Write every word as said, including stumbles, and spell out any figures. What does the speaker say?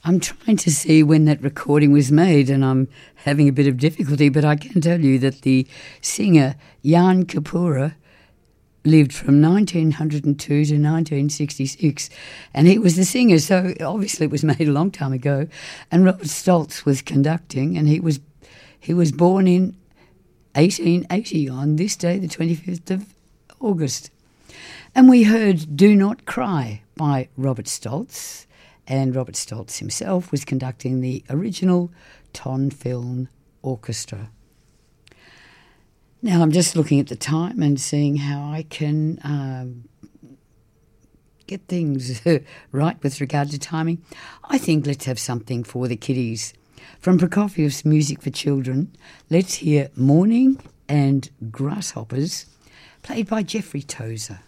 I'm trying to see when that recording was made, and I'm having a bit of difficulty, but I can tell you that the singer Jan Kapura lived from nineteen oh two to nineteen sixty-six, and he was the singer, so obviously it was made a long time ago. And Robert Stoltz was conducting, and he was he was born in eighteen eighty on this day, the twenty-fifth of August. And we heard Do Not Cry by Robert Stoltz, and Robert Stoltz himself was conducting the original Ton Film Orchestra. Now I'm just looking at the time and seeing how I can um, get things right with regard to timing. I think let's have something for the kiddies. From Prokofiev's Music for Children, let's hear Morning and Grasshoppers, played by Jeffrey Tozer.